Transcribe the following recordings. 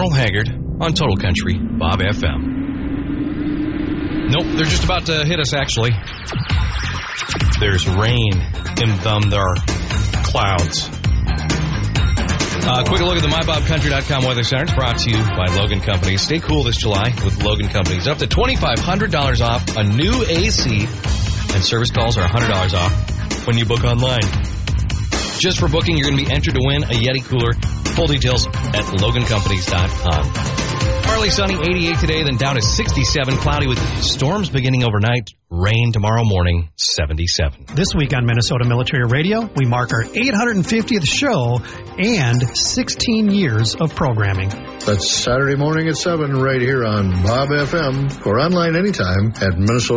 Merle Haggard on Total Country, Bob FM. Nope, they're just about to hit us, actually. There's rain in them. There are clouds. Quick look at the MyBobCountry.com Weather Center. It's brought to you by Logan Companies. Stay cool this July with Logan Companies. Up to $2,500 off a new AC, and service calls are $100 off when you book online. Just for booking, you're going to be entered to win a Yeti cooler. Full details at LoganCompanies.com. Partly sunny, 88 today, then down to 67. Cloudy with storms beginning overnight. Rain tomorrow morning, 77. This week on Minnesota Military Radio, we mark our 850th show and 16 years of programming. That's Saturday morning at 7 right here on Bob FM, or online anytime at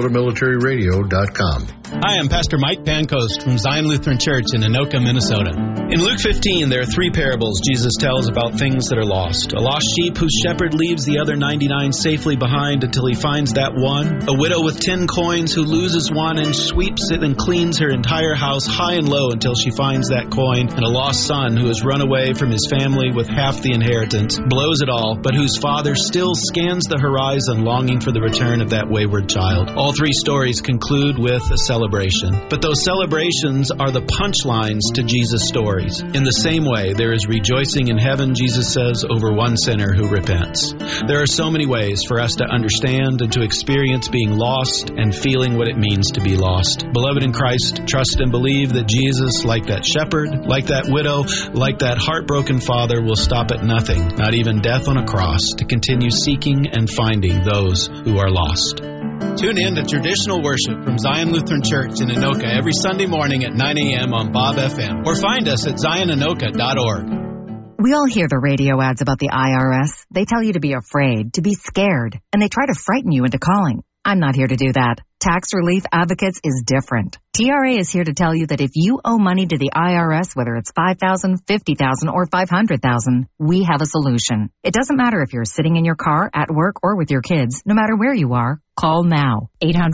MinnesotaMilitaryRadio.com. Hi, I'm Pastor Mike Pancoast from Zion Lutheran Church in Anoka, Minnesota. In Luke 15, there are 3 parables Jesus tells about things that are lost. A lost sheep whose shepherd leaves the other 99 safely behind until he finds that one. A widow with 10 coins who loses one and sweeps it and cleans her entire house high and low until she finds that coin. And a lost son who has run away from his family with half the inheritance, blows it all, but whose father still scans the horizon longing for the return of that wayward child. All 3 stories conclude with a celebration. But those celebrations are the punchlines to Jesus' stories. In the same way, there is rejoicing in heaven, Jesus says, over one sinner who repents. There are so many ways for us to understand and to experience being lost and feeling what it means to be lost. Beloved in Christ, trust and believe that Jesus, like that shepherd, like that widow, like that heartbroken father, will stop at nothing, not even death on a cross, to continue seeking and finding those who are lost. Tune in to traditional worship from Zion Lutheran Church in Anoka every Sunday morning at 9 a.m. on Bob FM, or find us at zionanoka.org. We all hear the radio ads about the IRS. They tell you to be afraid, to be scared, and they try to frighten you into calling. I'm not here to do that. Tax Relief Advocates is different. TRA is here to tell you that if you owe money to the IRS, whether it's $5,000, $50,000, or $500,000, we have a solution. It doesn't matter if you're sitting in your car, at work, or with your kids. No matter where you are, call now.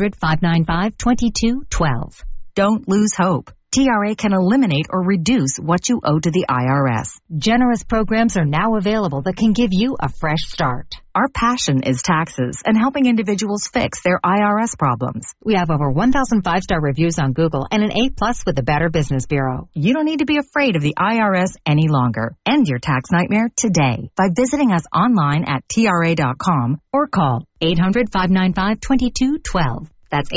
800-595-2212. Don't lose hope. TRA can eliminate or reduce what you owe to the IRS. Generous programs are now available that can give you a fresh start. Our passion is taxes and helping individuals fix their IRS problems. We have over 1,000 5-star reviews on Google and an A+ with the Better Business Bureau. You don't need to be afraid of the IRS any longer. End your tax nightmare today by visiting us online at TRA.com or call 800-595-2212. That's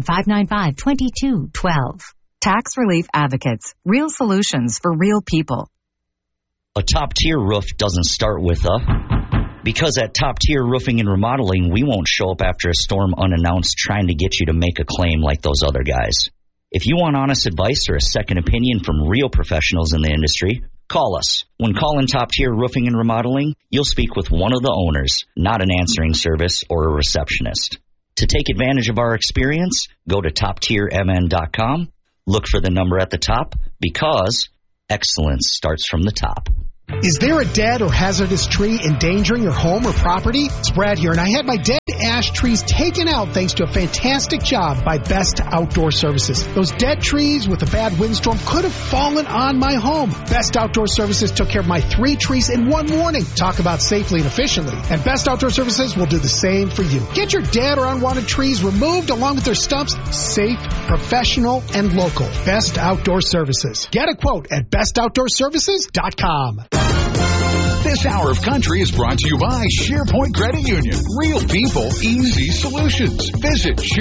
800-595-2212. Tax Relief Advocates. Real solutions for real people. A top-tier roof doesn't start with a... Because at Top Tier Roofing and Remodeling, we won't show up after a storm unannounced trying to get you to make a claim like those other guys. If you want honest advice or a second opinion from real professionals in the industry, call us. When calling Top Tier Roofing and Remodeling, you'll speak with one of the owners, not an answering service or a receptionist. To take advantage of our experience, go to TopTierMN.com. Look for the number at the top, because excellence starts from the top. Is there a dead or hazardous tree endangering your home or property? It's Brad here, and I had my dead ash trees taken out thanks to a fantastic job by Best Outdoor Services. Those dead trees with a bad windstorm could have fallen on my home. Best Outdoor Services took care of my 3 trees in one morning. Talk about safely and efficiently. And Best Outdoor Services will do the same for you. Get your dead or unwanted trees removed along with their stumps. Safe, professional, and local. Best Outdoor Services. Get a quote at bestoutdoorservices.com. This hour of country is brought to you by SharePoint Credit Union. Real people, easy solutions. Visit